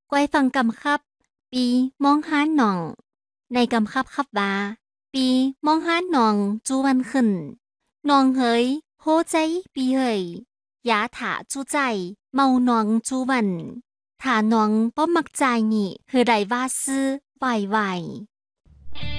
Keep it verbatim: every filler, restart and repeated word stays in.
ก้อยฟังกำคับปีมองหาหน่องในกำคับคับว่าปีมองหาหน่องจูวันขึ้นหน่องเฮยโหใจปีเฮยยาถาจูใจเมาหน่องจูวันถาหน่องป้อมักใจนี่คือไรว่าซื้อไหวไหว